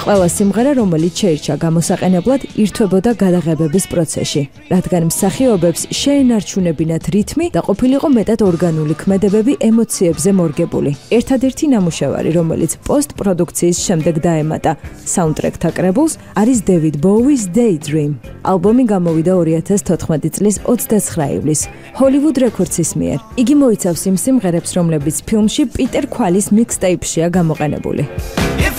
ყველა სიმღერა, რომელიც შეირჩა გამოსაყენებლად, ირთვებოდა გადაღებების პროცესში, რადგან მსახიობებს შეენარჩუნებინათ რითმი და ყოფილიყო მეტად ორგანული ქმედებები ემოციებზე მორგებული. ერთადერთი ნამუშევარი, რომელიც პოსტპროდუქციის შემდეგ დაემატა საუნდტრეკთა კრებულს, არის დევიდ ბოუის Daydream. ალბომი გამოვიდა 2014 წლის 29 ივლისს Hollywood Records-ის მიერ. იგი მოიცავს იმ სიმღერებს, რომლებიც ფილმში პიტერ ქვალის მიქსტეიპშია გამოყენებული.